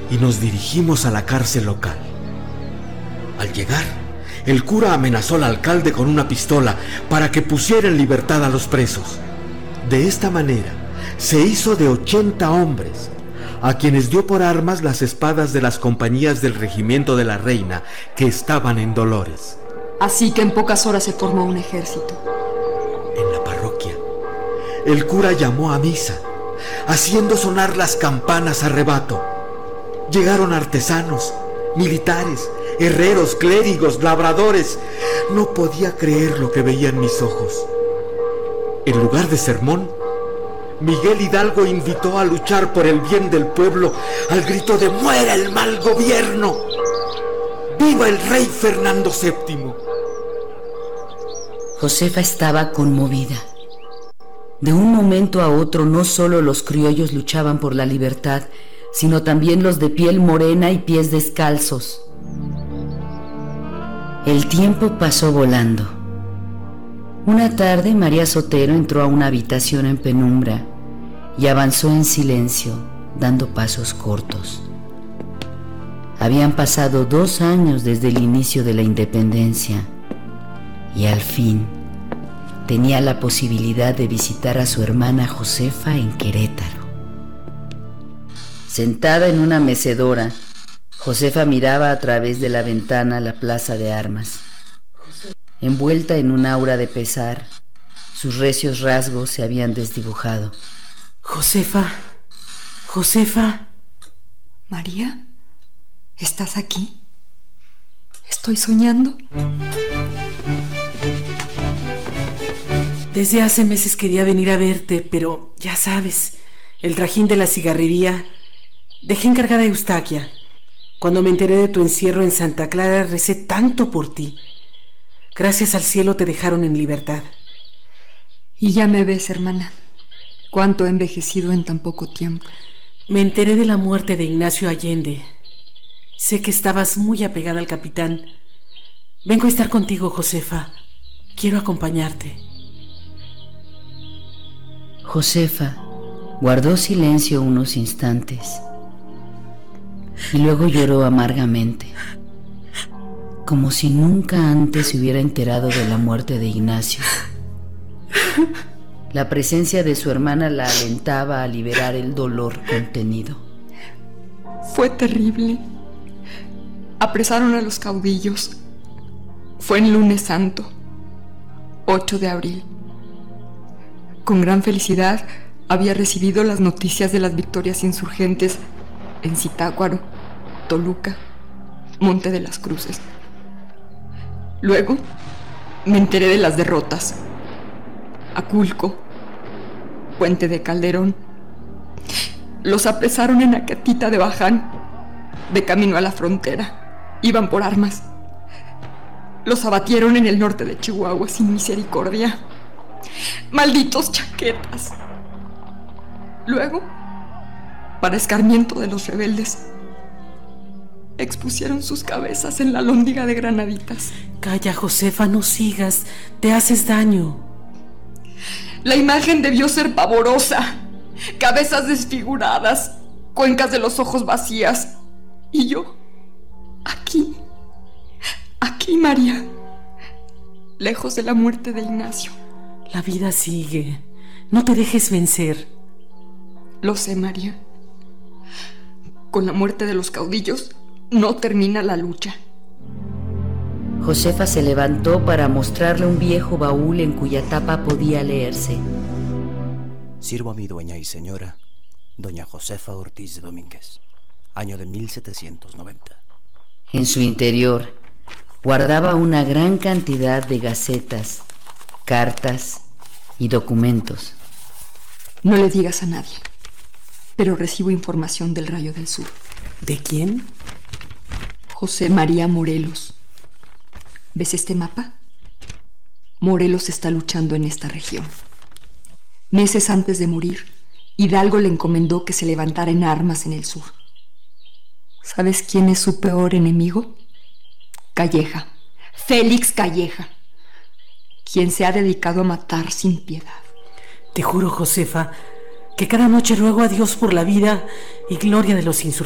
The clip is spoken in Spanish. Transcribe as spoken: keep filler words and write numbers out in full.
y nos dirigimos a la cárcel local. Al llegar, el cura amenazó al alcalde con una pistola para que pusiera en libertad a los presos. De esta manera, se hizo de ochenta hombres, a quienes dio por armas las espadas de las compañías del regimiento de la reina que estaban en Dolores. Así que en pocas horas se formó un ejército. En la parroquia, el cura llamó a misa, haciendo sonar las campanas a rebato. Llegaron artesanos, militares, herreros, clérigos, labradores. No podía creer lo que veía en mis ojos. En lugar de sermón, Miguel Hidalgo invitó a luchar por el bien del pueblo al grito de ¡muera el mal gobierno! ¡Viva el rey Fernando séptimo! Josefa estaba conmovida. De un momento a otro no solo los criollos luchaban por la libertad, sino también los de piel morena y pies descalzos. El tiempo pasó volando. Una tarde María Sotero entró a una habitación en penumbra y avanzó en silencio, dando pasos cortos. Habían pasado dos años desde el inicio de la independencia y al fin tenía la posibilidad de visitar a su hermana Josefa en Querétaro. Sentada en una mecedora, Josefa miraba a través de la ventana la plaza de armas. Envuelta en un aura de pesar, sus recios rasgos se habían desdibujado. Josefa, Josefa. María, ¿estás aquí? ¿Estoy soñando? Desde hace meses quería venir a verte, pero ya sabes, el trajín de la cigarrería. Dejé encargada a Eustaquia. Cuando me enteré de tu encierro en Santa Clara, recé tanto por ti. Gracias al cielo te dejaron en libertad. Y ya me ves, hermana. Cuánto he envejecido en tan poco tiempo. Me enteré de la muerte de Ignacio Allende. Sé que estabas muy apegada al capitán. Vengo a estar contigo, Josefa. Quiero acompañarte. Josefa guardó silencio unos instantes y luego lloró amargamente, como si nunca antes se hubiera enterado de la muerte de Ignacio. La presencia de su hermana la alentaba a liberar el dolor contenido. Fue terrible. Apresaron a los caudillos. Fue en lunes santo, ocho de abril. Con gran felicidad había recibido las noticias de las victorias insurgentes en Zitácuaro, Toluca, Monte de las Cruces. Luego me enteré de las derrotas. Aculco, Puente de Calderón. Los apresaron en Acatita de Baján, de camino a la frontera. Iban por armas. Los abatieron en el norte de Chihuahua sin misericordia. ¡Malditos chaquetas! Luego, para escarmiento de los rebeldes, expusieron sus cabezas en la lóndiga de Granaditas. Calla, Josefa, no sigas. Te haces daño. La imagen debió ser pavorosa. Cabezas desfiguradas, cuencas de los ojos vacías. Y yo, aquí, aquí, María, lejos de la muerte de Ignacio. La vida sigue. No te dejes vencer. Lo sé, María. Con la muerte de los caudillos no termina la lucha. Josefa se levantó para mostrarle un viejo baúl en cuya tapa podía leerse: Sirvo a mi dueña y señora, doña Josefa Ortiz de Domínguez, año de mil setecientos noventa. En su interior guardaba una gran cantidad de gacetas, cartas y documentos. No le digas a nadie, pero recibo información del Rayo del Sur. ¿De quién? José María Morelos. ¿Ves este mapa? Morelos está luchando en esta región. Meses antes de morir, Hidalgo le encomendó que se levantara en armas en el sur. ¿Sabes quién es su peor enemigo? Calleja, Félix Calleja, quien se ha dedicado a matar sin piedad. Te juro, Josefa, que cada noche ruego a Dios por la vida y gloria de los insurgentes.